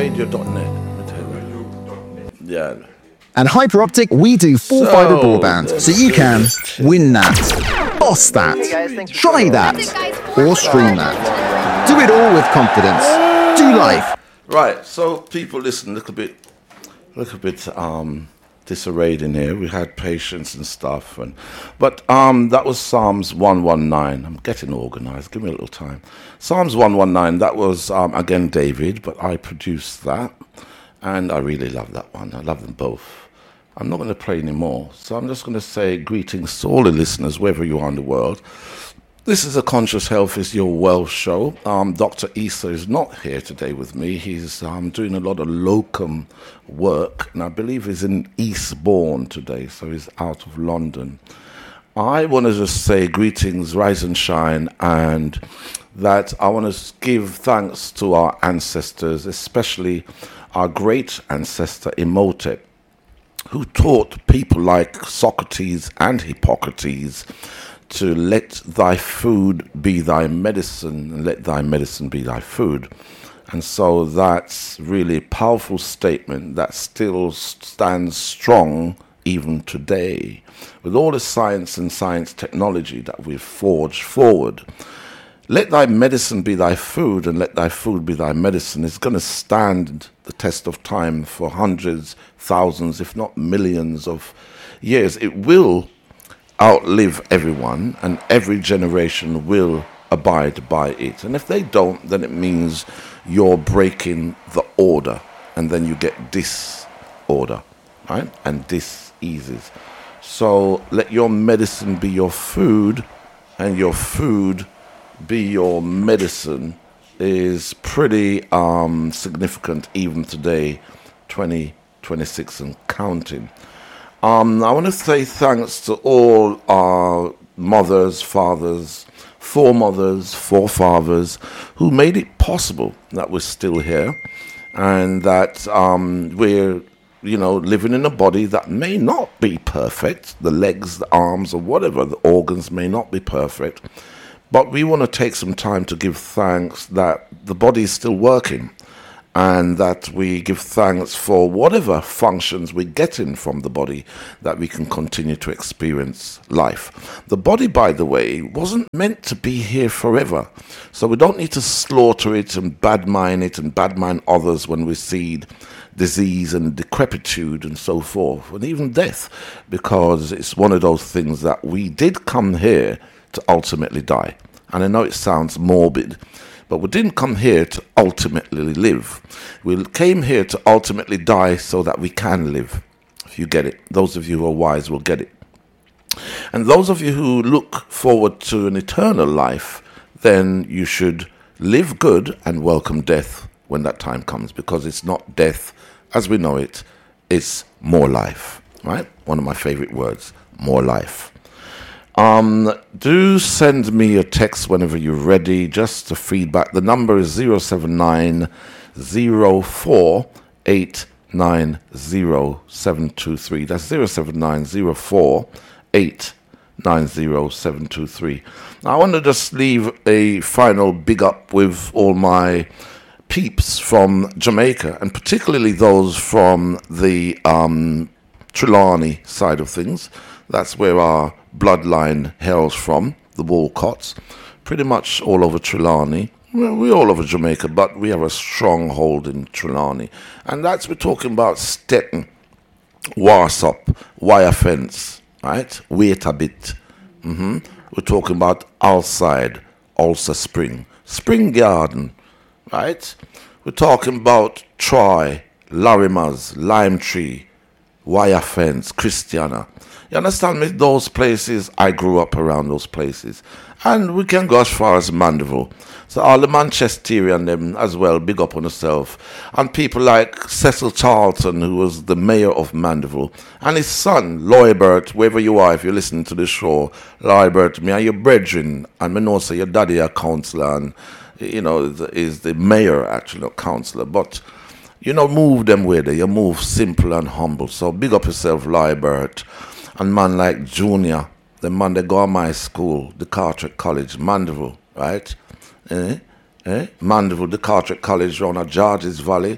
radio.net. Yeah. And Hyperoptic, we do full fibre broadband, so you can win that, boss that, try that, or stream that. Do it all with confidence. Do life. Right, so people, listen, a little bit disarrayed in here. We had patience and stuff, but that was Psalms 119. I'm getting organised. Give me a little time. Psalms 119. That was again David, but I produced that, and I really love that one. I love them both. I'm not going to play anymore, so I'm just going to say greetings to all the listeners, wherever you are in the world. This is a Conscious Health is Your Wealth show. Dr. Issa is not here today with me. He's doing a lot of locum work, and I believe he's in Eastbourne today, so he's out of London. I want to just say greetings, rise and shine, and that I want to give thanks to our ancestors, especially our great ancestor Imhotep, who taught people like Socrates and Hippocrates to let thy food be thy medicine and let thy medicine be thy food. And so that's really a powerful statement that still stands strong even today. With all the science and science technology that we've forged forward, let thy medicine be thy food and let thy food be thy medicine is going to stand the test of time for hundreds, thousands, if not millions of years. It will outlive everyone, and every generation will abide by it. And if they don't, then it means you're breaking the order, and then you get disorder, right? And diseases. So let your medicine be your food, and your food be your medicine is pretty significant even today, 2026 and counting. I want to say thanks to all our mothers, fathers, foremothers, forefathers who made it possible that we're still here and that we're, living in a body that may not be perfect. The legs, the arms, or whatever, the organs may not be perfect. But we want to take some time to give thanks that the body is still working, and that we give thanks for whatever functions we're getting from the body, that we can continue to experience life. The body, by the way, wasn't meant to be here forever. So we don't need to slaughter it and badmine others when we see disease and decrepitude and so forth, and even death, because it's one of those things that we did come here to ultimately die. And I know it sounds morbid, but we didn't come here to ultimately live. We came here to ultimately die so that we can live, if you get it. Those of you who are wise will get it. And those of you who look forward to an eternal life, then you should live good and welcome death when that time comes, because it's not death as we know it, it's more life, right? One of my favorite words, more life. Do send me a text whenever you're ready, just to feedback. The number is 079 04 890 723. That's 079 04 890 723. Now, I want to just leave a final big up with all my peeps from Jamaica, and particularly those from the Trelawney side of things. That's where our bloodline hails from, the Walcotts, pretty much all over Trelawney. Well, we're all over Jamaica, but we have a stronghold in Trelawney. And we're talking about Stetton, Warsop, Wire Fence, right? Wait a bit. We're talking about Alside, Ulster Spring, Spring Garden, right? We're talking about Troy, Lorimer's, Lime Tree, Wire Fence, Christiana. You understand me? Those places, I grew up around those places. And we can go as far as Mandeville. So all the Manchesterian them as well, big up on yourself. And people like Cecil Charlton, who was the mayor of Mandeville. And his son, Loybert, wherever you are, if you're listening to the show, Loybert, me and your brethren, and me know say your daddy a councillor, and, is the mayor, actually, not councillor. But, move them where they, you move simple and humble. So big up yourself, Loybert. And man like Junior, the man that go to my school, the Carteret College, Mandeville, right? Mandeville, the Carteret College around at Georges Valley.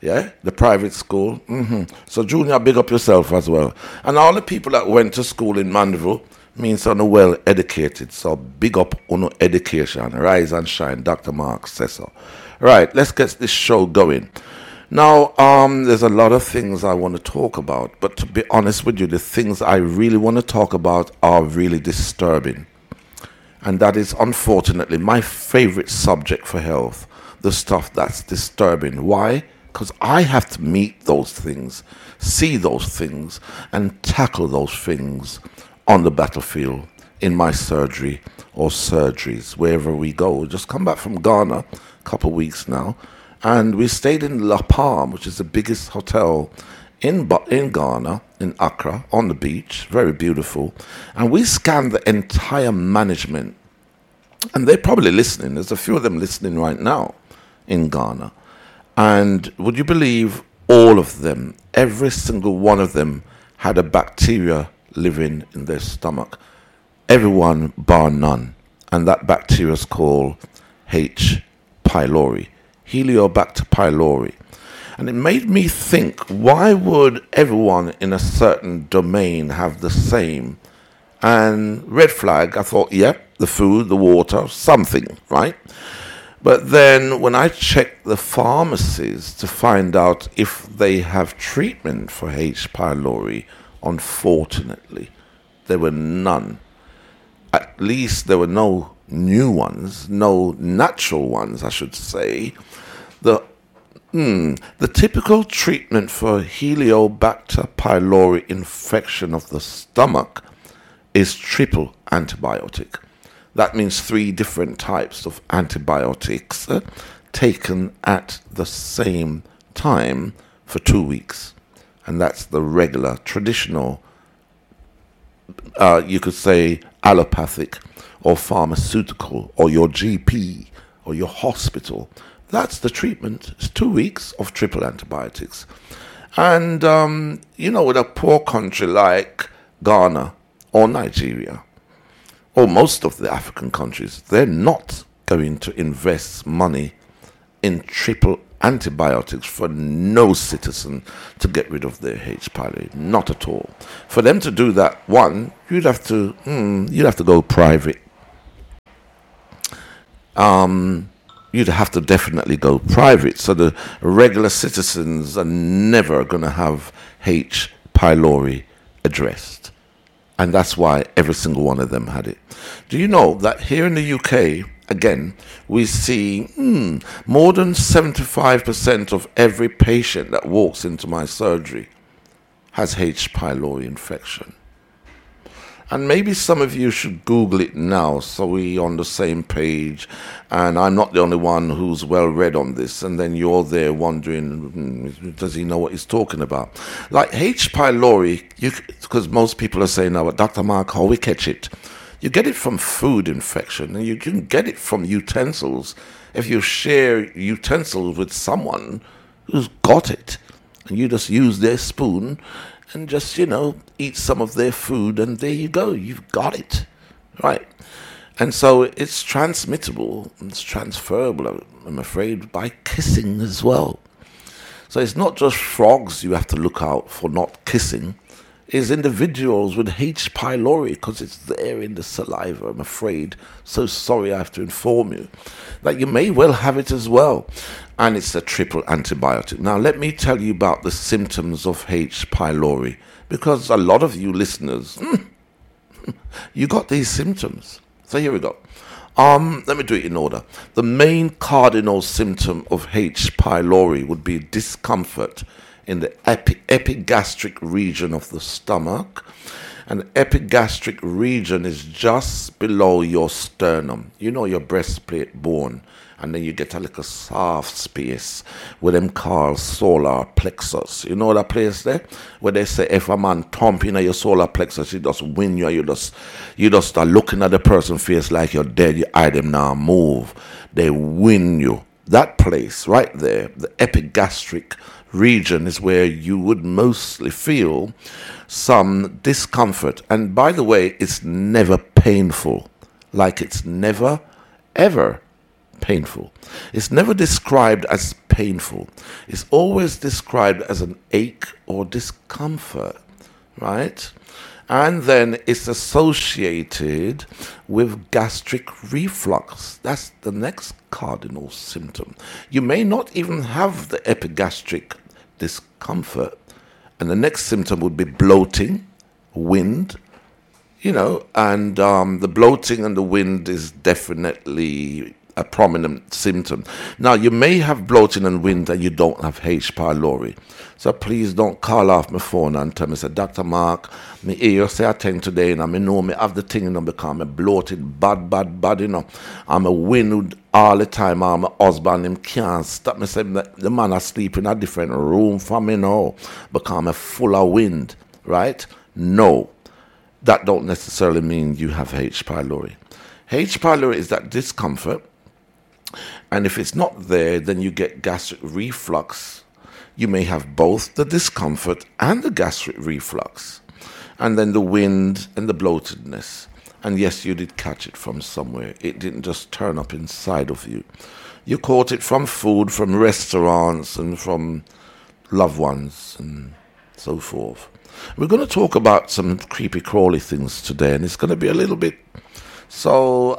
Yeah, the private school. So Junior, big up yourself as well. And all the people that went to school in Mandeville means are well educated. So big up on education. Rise and shine, Dr. Mark says so. Right, let's get this show going. Now, there's a lot of things I want to talk about, but to be honest with you, the things I really want to talk about are really disturbing. And that is, unfortunately, my favorite subject for health, the stuff that's disturbing. Why? Because I have to meet those things, see those things, and tackle those things on the battlefield, in my surgery or surgeries, wherever we go. Just come back from Ghana a couple of weeks now, and we stayed in La Palm, which is the biggest hotel in Ghana, in Accra, on the beach, very beautiful. And we scanned the entire management, and they're probably listening. There's a few of them listening right now in Ghana. And would you believe all of them, every single one of them had a bacteria living in their stomach. Everyone bar none. And that bacteria is called H. pylori, Helicobacter pylori. And it made me think, why would everyone in a certain domain have the same? And red flag, I thought, the food, the water, something, right? But then when I checked the pharmacies to find out if they have treatment for H. pylori, unfortunately, there were none. At least there were no new ones, no natural ones, I should say. The typical treatment for Helicobacter pylori infection of the stomach is triple antibiotic. That means 3 different types of antibiotics taken at the same time for 2 weeks. And that's the regular, traditional, you could say allopathic or pharmaceutical or your GP or your hospital. That's the treatment. It's 2 weeks of triple antibiotics. And, with a poor country like Ghana or Nigeria, or most of the African countries, they're not going to invest money in triple antibiotics for no citizen to get rid of their H. pylori. Not at all. For them to do that, one, you'd have to go private. You'd have to definitely go private. So the regular citizens are never going to have H. pylori addressed. And that's why every single one of them had it. Do you know that here in the UK, again, we see more than 75% of every patient that walks into my surgery has H. pylori infection. And maybe some of you should Google it now so we're on the same page. And I'm not the only one who's well read on this. And then you're there wondering, does he know what he's talking about? Like H. pylori, because most people are saying now, Dr. Mark, how we catch it? You get it from food infection, and you can get it from utensils. If you share utensils with someone who's got it, and you just use their spoon and just, eat some of their food, and there you go, you've got it, right? And so it's transmittable, it's transferable, I'm afraid, by kissing as well. So it's not just frogs you have to look out for not kissing, it's individuals with H. pylori, because it's there in the saliva, I'm afraid. So sorry I have to inform you that you may well have it as well. And it's a triple antibiotic. Now let me tell you about the symptoms of H. pylori, because a lot of you listeners, you got these symptoms. So here we go. Let me do it in order. The main cardinal symptom of H. pylori would be discomfort in the epigastric region of the stomach. And the epigastric region is just below your sternum. Your breastplate bone. And then you get a little soft space with them called solar plexus. You know that place there? Where they say if a man thump in your solar plexus, he just win you. You just are looking at the person's face like you're dead. You eye them now move. They win you. That place right there, the epigastric region, is where you would mostly feel some discomfort. And by the way, it's never painful. Like it's never, ever painful. It's never described as painful. It's always described as an ache or discomfort, right? And then it's associated with gastric reflux. That's the next cardinal symptom. You may not even have the epigastric discomfort, and the next symptom would be bloating, wind, and the bloating and the wind is definitely a prominent symptom. Now, you may have bloating and wind and you don't have H. pylori. So please don't call off my phone and tell me, say, Dr. Mark, me hear you say a thing today, and I know me have the thing, because I'm bloated bad, I'm a wind all the time, I'm a husband, him can't stop me, say, the man asleep in a different room from me now, because I'm full of wind, right? No, that don't necessarily mean you have H. pylori. H. pylori is that discomfort, and if it's not there, then you get gastric reflux. You may have both the discomfort and the gastric reflux, and then the wind and the bloatedness. And yes, you did catch it from somewhere. It didn't just turn up inside of you. You caught it from food, from restaurants, and from loved ones, and so forth. We're going to talk about some creepy crawly things today, and it's going to be a little bit. So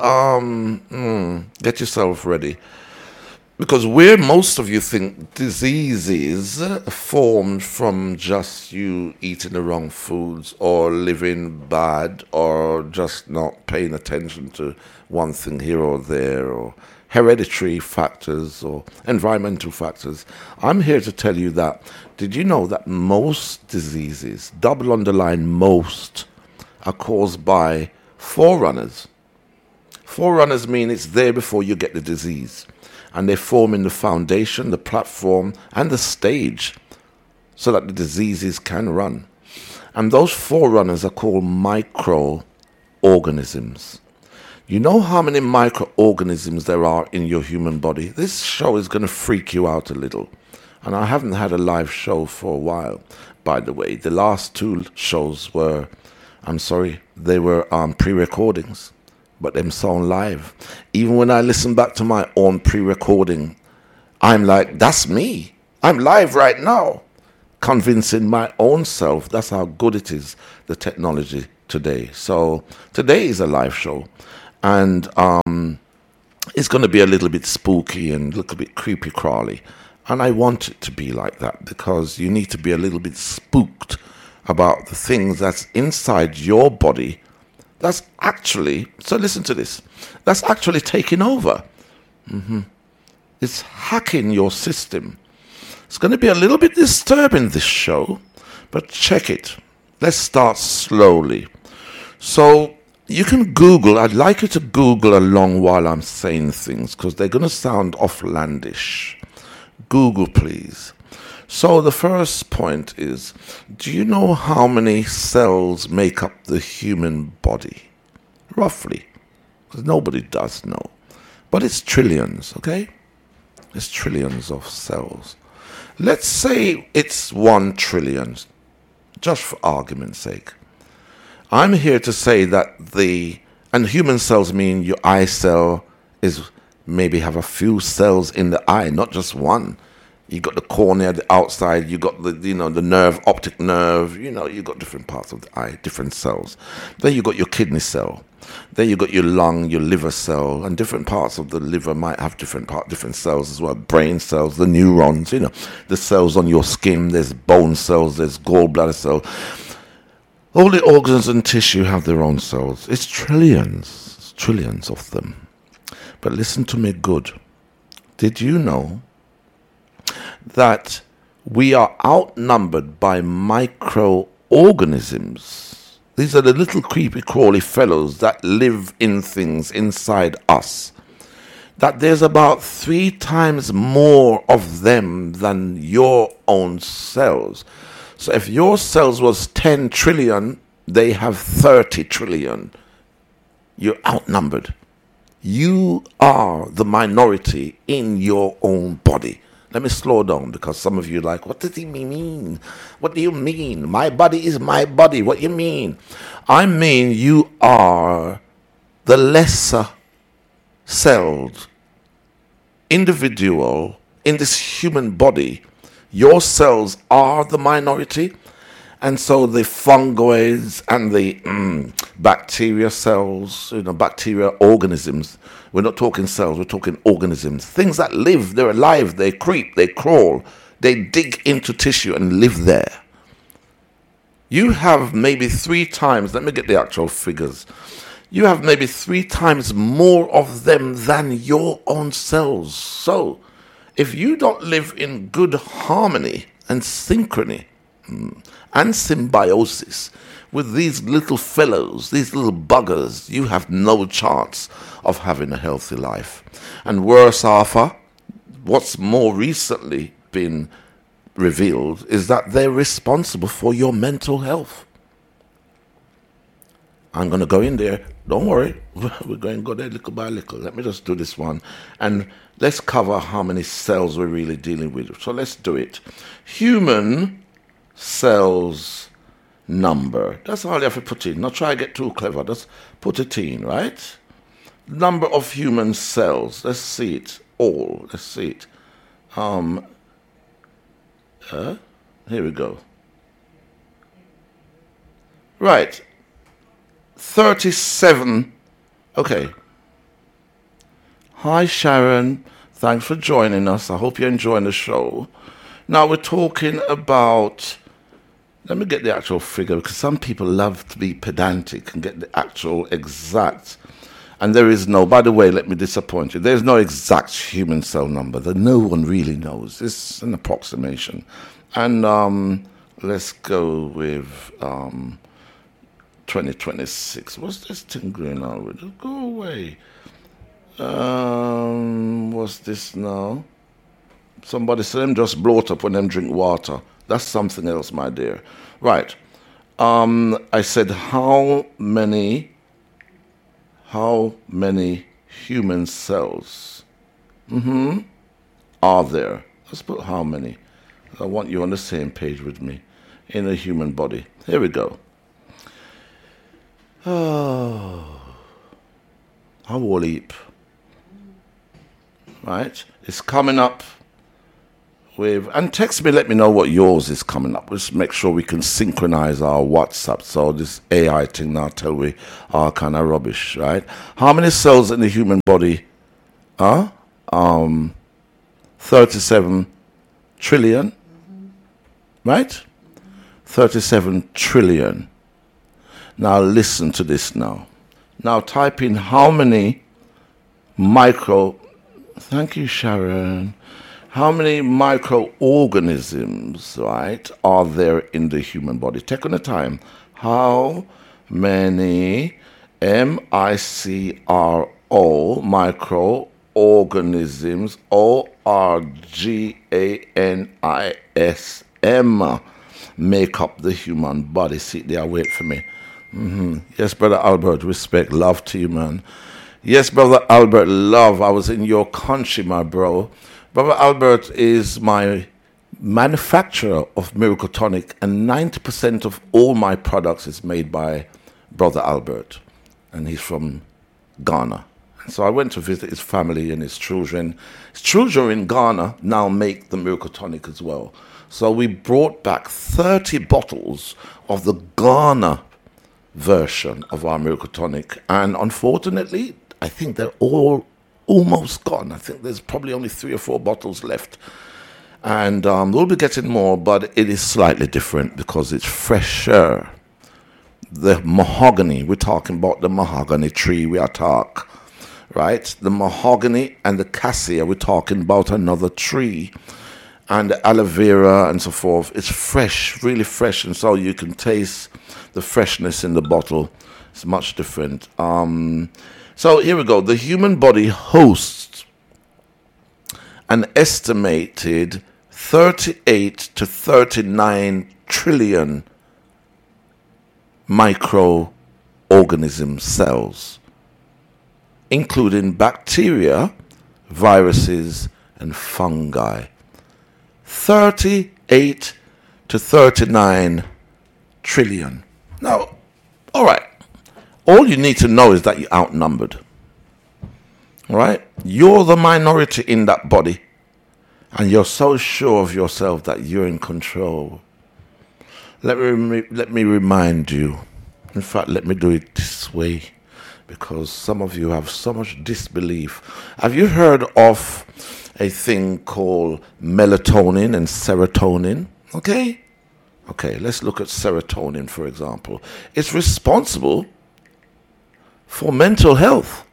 get yourself ready. Because where most of you think diseases formed from just you eating the wrong foods or living bad or just not paying attention to one thing here or there or hereditary factors or environmental factors, I'm here to tell you that, did you know that most diseases, double underline most, are caused by forerunners? Forerunners mean it's there before you get the disease. And they form in the foundation, the platform, and the stage so that the diseases can run. And those forerunners are called microorganisms. You know how many microorganisms there are in your human body? This show is going to freak you out a little. And I haven't had a live show for a while, by the way. The last 2 shows were, they were pre-recordings. But them sound live. Even when I listen back to my own pre-recording, I'm like, that's me. I'm live right now, convincing my own self. That's how good it is, the technology today. So today is a live show, and it's going to be a little bit spooky and a little bit creepy crawly. And I want it to be like that because you need to be a little bit spooked about the things that's inside your body. That's actually, so listen to this, that's actually taking over. It's hacking your system. It's going to be a little bit disturbing, this show, but check it. Let's start slowly. So you can Google, I'd like you to Google along while I'm saying things, because they're going to sound offlandish. Google, please. So the first point is, do you know how many cells make up the human body? Roughly. Because nobody does know. But it's trillions, okay? It's trillions of cells. Let's say it's 1 trillion, just for argument's sake. I'm here to say that and human cells mean your eye cell is maybe have a few cells in the eye, not just one. You got the cornea, the outside, you got the nerve, optic nerve, you got different parts of the eye, different cells. Then you got your kidney cell. Then you got your lung, your liver cell, and different parts of the liver might have different cells as well. Brain cells, the neurons, the cells on your skin, there's bone cells, there's gallbladder cells. All the organs and tissue have their own cells. It's trillions of them. But listen to me good. Did you know that we are outnumbered by microorganisms? These are the little creepy crawly fellows that live in things inside us. That there's about 3 times more of them than your own cells. So if your cells was 10 trillion, they have 30 trillion. You're outnumbered. You are the minority in your own body. Let me slow down, because some of you are like, what does he mean? What do you mean? My body is my body. What do you mean? I mean you are the lesser celled individual in this human body, your cells are the minority. And so the fungoids and the bacteria cells, bacteria organisms, we're not talking cells, we're talking organisms. Things that live, they're alive, they creep, they crawl, they dig into tissue and live there. You have maybe 3 times, let me get the actual figures. You have maybe 3 times more of them than your own cells. So, if you don't live in good harmony and synchrony and symbiosis with these little fellows, these little buggers, you have no chance of having a healthy life. And worse off, what's more recently been revealed is that they're responsible for your mental health. I'm going to go in there. Don't worry. We're going to go there little by little. Let me just do this one. And let's cover how many cells we're really dealing with. So let's do it. Human cells number. That's all you have to put in. Not try to get too clever. Just put it in, right? Number of human cells. Let's see it all. Let's see it. Here we go. Right. 37. Okay. Hi, Sharon. Thanks for joining us. I hope you're enjoying the show. Now we're talking about... Let me get the actual figure, because some people love to be pedantic and get the actual exact. And there is no... By the way, let me disappoint you. There's no exact human cell number that no one really knows. It's an approximation. And let's go with... 2026. What's this thing going on with it? Go away. What's this now? Somebody said them just blow it up when them drink water. That's something else, my dear. Right. I said how many human cells are there? Let's put how many. I want you on the same page with me in a human body. Here we go. Oh, how will heap? Right? It's coming up with, and text me, let me know what yours is coming up. Let's make sure we can synchronize our WhatsApp. So this AI thing now tell we are kind of rubbish, right? How many cells in the human body? 37 trillion, right? 37 trillion. Now listen to this now. Now type in how many thank you, Sharon. How many microorganisms, right, are there in the human body? Take on the time. How many microorganisms, organism, make up the human body? Sit there, wait for me. Yes, Brother Albert, respect, love to you, man. Yes, Brother Albert, love. I was in your country, my bro. Brother Albert is my manufacturer of Miracle Tonic, and 90% of all my products is made by Brother Albert, and he's from Ghana. So I went to visit his family and his children. His children in Ghana now make the Miracle Tonic as well. So we brought back 30 bottles of the Ghana version of our Miracle Tonic, and unfortunately I think they're all almost gone. I think there's probably only 3 or 4 bottles left, and we'll be getting more, but it is slightly different because it's fresher. The mahogany, we're talking about the mahogany tree, we are talking, right? The mahogany and the cassia, we're talking about another tree, and the aloe vera and so forth. It's fresh, really fresh, and so you can taste the freshness in the bottle. It's much different. So here we go. The human body hosts an estimated 38 to 39 trillion microorganism cells, including bacteria, viruses, and fungi. 38 to 39 trillion. Now, all right. All you need to know is that you're outnumbered. right? You're the minority in that body, and you're so sure of yourself that you're in control. Let me remind you. In fact, let me do it this way, because some of you have so much disbelief. Have you heard of a thing called melatonin and serotonin? Okay, let's look at serotonin, for example. It's responsible for mental health.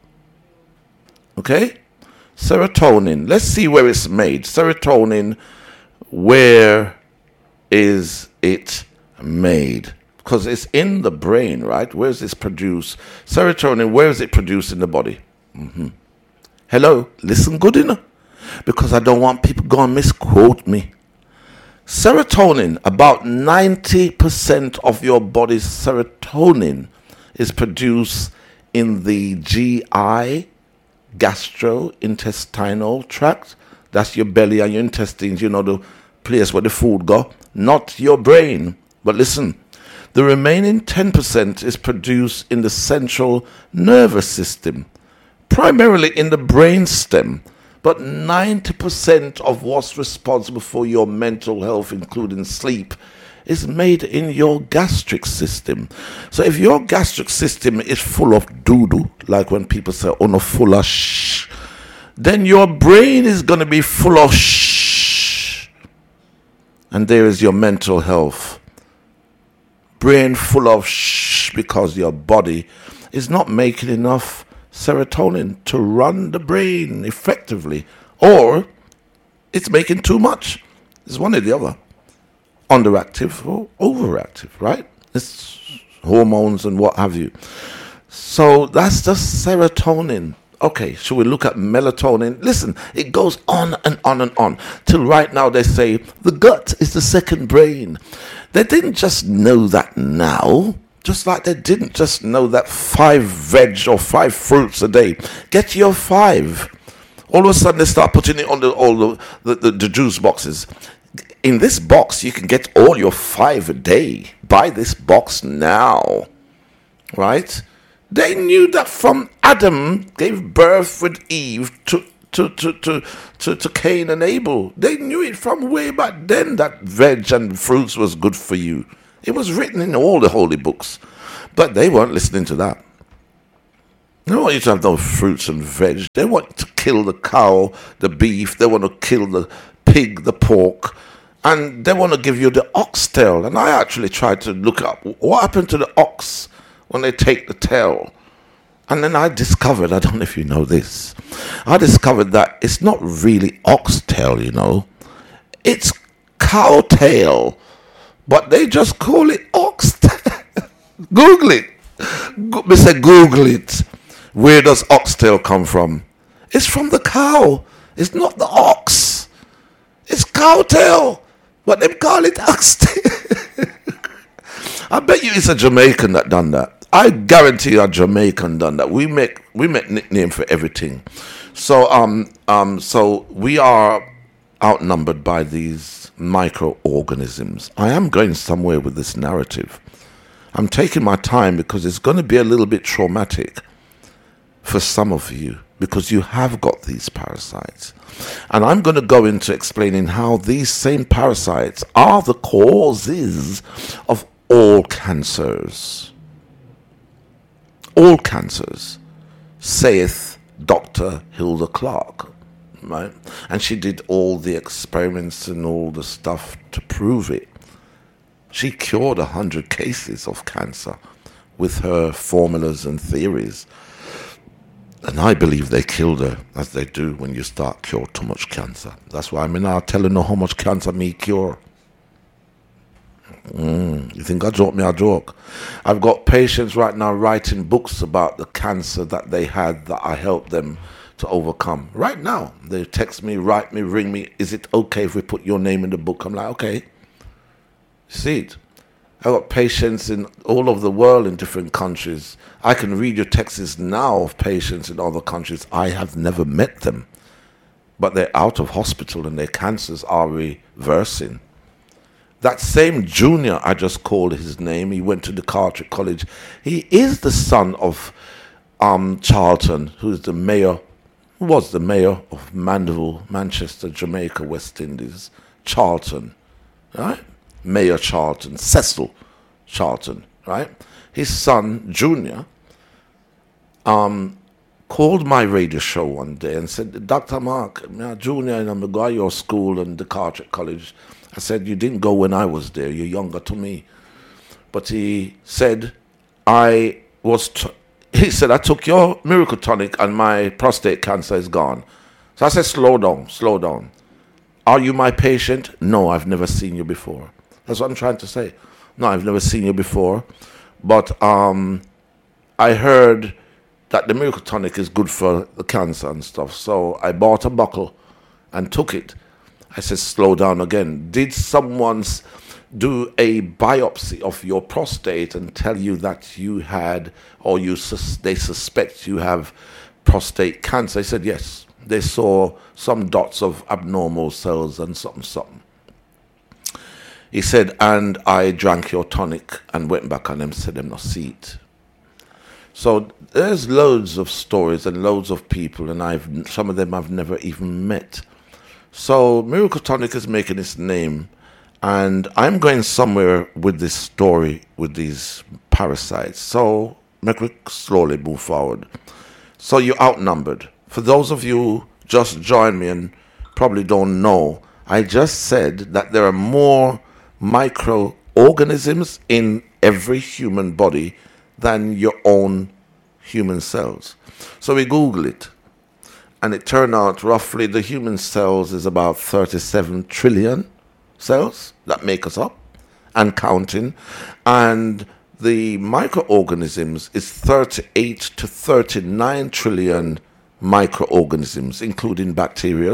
Okay? Serotonin. Let's see where it's made. Serotonin, where is it made? Because it's in the brain, right? Where is this produced? Serotonin, where is it produced in the body? Hello? Listen good enough. Because I don't want people going to misquote me. Serotonin, about 90% of your body's serotonin is produced in the GI, gastrointestinal tract. That's your belly and your intestines, the place where the food go, not your brain. But listen, the remaining 10% is produced in the central nervous system, primarily in the brain stem. But 90% of what's responsible for your mental health, including sleep, is made in your gastric system. So if your gastric system is full of doo-doo, like when people say, oh no, full of shh, then your brain is going to be full of shh. And there is your mental health. Brain full of shh because your body is not making enough serotonin to run the brain effectively, or it's making too much. It's one or the other. Underactive or overactive, right? It's hormones and what have you. So that's just serotonin. Okay, should we look at melatonin? Listen, it goes on and on and on. Till right now they say the gut is the second brain. They didn't just know that now. Just like they didn't just know that 5 veg or 5 fruits a day. Get your 5. All of a sudden they start putting it on all the juice boxes. In this box you can get all your 5 a day. Buy this box now. Right? They knew that from Adam gave birth with Eve to Cain and Abel. They knew it from way back then that veg and fruits was good for you. It was written in all the holy books. But they weren't listening to that. They don't want you to have no fruits and veg. They want to kill the cow, the beef. They want to kill the pig, the pork. And they want to give you the oxtail. And I actually tried to look up what happened to the ox when they take the tail. And then I discovered, I don't know if you know this, I discovered that it's not really oxtail, It's cow tail. But they just call it oxtail. Google it. Google it. Where does oxtail come from? It's from the cow. It's not the ox. It's cow tail. But they call it oxtail. I bet you it's a Jamaican that done that. I guarantee a Jamaican done that. We make nickname for everything. So so we are outnumbered by these microorganisms. I am going somewhere with this narrative. I'm taking my time because it's going to be a little bit traumatic for some of you because you have got these parasites. And I'm going to go into explaining how these same parasites are the causes of all cancers. All cancers, saith Dr. Hilda Clark. Right? And she did all the experiments and all the stuff to prove it. She cured 100 cases of cancer with her formulas and theories. And I believe they killed her, as they do when you start cure too much cancer. That's why I'm now telling her how much cancer me cure. You think I joke? Me I joke. I've got patients right now writing books about the cancer that they had that I helped them to overcome. Right now, they text me, write me, ring me. Is it okay if we put your name in the book? I'm like, okay. See it. I've got patients in all over the world in different countries. I can read your texts now of patients in other countries. I have never met them. But they're out of hospital and their cancers are reversing. That same junior, I just called his name, he went to the Carteret College. He is the son of Charlton, who is the mayor who was the mayor of Mandeville, Manchester, Jamaica, West Indies, Charlton, right? Mayor Charlton, Cecil Charlton, right? His son, Junior, called my radio show one day and said, Dr. Mark, Junior, I'm going to your school and the Carteret College. I said, you didn't go when I was there. You're younger to me. But he said, I took your miracle tonic and my prostate cancer is gone. So I said, slow down. Are you my patient? No, I've never seen you before. That's what I'm trying to say. No, I've never seen you before. But I heard that the miracle tonic is good for the cancer and stuff. So I bought a bottle and took it. I said, slow down again. Did someone do a biopsy of your prostate and tell you that you had, or they suspect you have prostate cancer? I said, yes. They saw some dots of abnormal cells and something. He said, and I drank your tonic and went back and them said them not see it. So there's loads of stories and loads of people, and some of them I've never even met. So Miracle Tonic is making its name, and I'm going somewhere with this story with these parasites. So make me slowly move forward. So you're outnumbered. For those of you who just joined me and probably don't know, I just said that there are more microorganisms in every human body than your own human cells. So we Google it, and it turned out roughly the human cells is about 37 trillion cells that make us up and counting, and the microorganisms is 38 to 39 trillion microorganisms, including bacteria,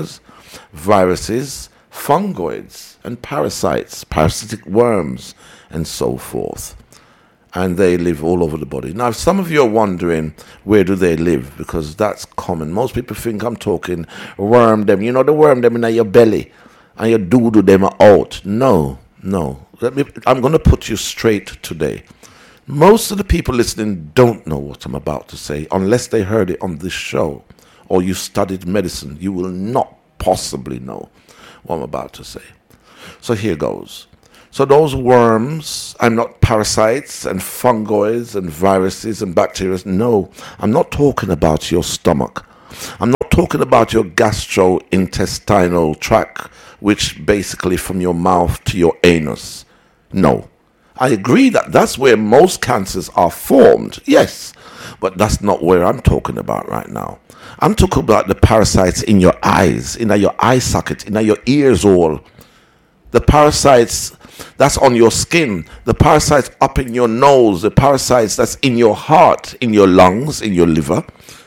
viruses, fungoids, and parasites, parasitic worms, and so forth. And they live all over the body. Now, if some of you are wondering, where do they live? Because that's common. Most people think I'm talking worm them. You know, the worm them in your belly, and your doo-doo them are out. No. I'm going to put you straight today. Most of the people listening don't know what I'm about to say unless they heard it on this show or you studied medicine. You will not possibly know what I'm about to say. So here goes. So those worms, I'm not parasites and fungoids and viruses and bacteria. No, I'm not talking about your stomach. I'm not talking about your gastrointestinal tract, which basically from your mouth to your anus. No. I agree that that's where most cancers are formed, yes, but that's not where I'm talking about right now. I'm talking about the parasites in your eyes, in your eye socket, in your ears all. The parasites that's on your skin, the parasites up in your nose, the parasites that's in your heart, in your lungs, in your liver.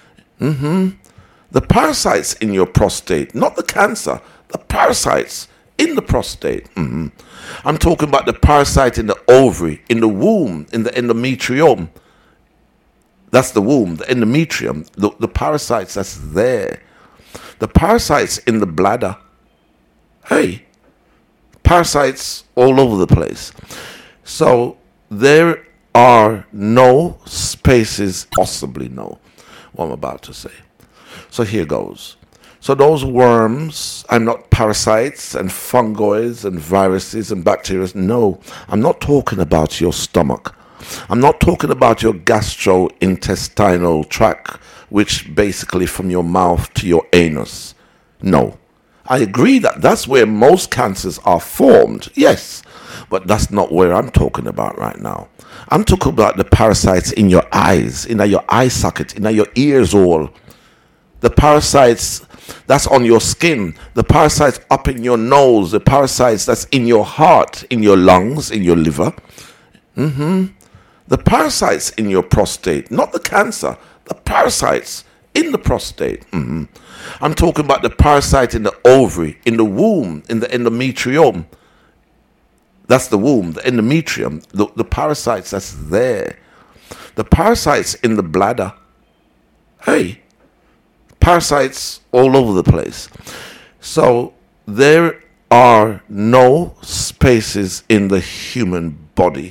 The parasites in your prostate, not the cancer, the parasites in the prostate. I'm talking about the parasite in the ovary, in the womb, in the endometrium. That's the womb, the endometrium, the parasites that's there. The parasites in the bladder. Hey, parasites all over the place. So there are no spaces, possibly no, what I'm about to say. So here goes. So those worms, I'm not parasites and fungoids and viruses and bacteria. No, I'm not talking about your stomach. I'm not talking about your gastrointestinal tract, which basically from your mouth to your anus. No. I agree that that's where most cancers are formed, yes, but that's not where I'm talking about right now. I'm talking about the parasites in your eyes, in your eye socket, in your ears all. The parasites that's on your skin, the parasites up in your nose, the parasites that's in your heart, in your lungs, in your liver. The parasites in your prostate, not the cancer, the parasites in the prostate. I'm talking about the parasite in the ovary, in the womb, in the endometrium. That's the womb, the endometrium, the parasites that's there. The parasites in the bladder. Hey, parasites all over the place. So there are no spaces in the human body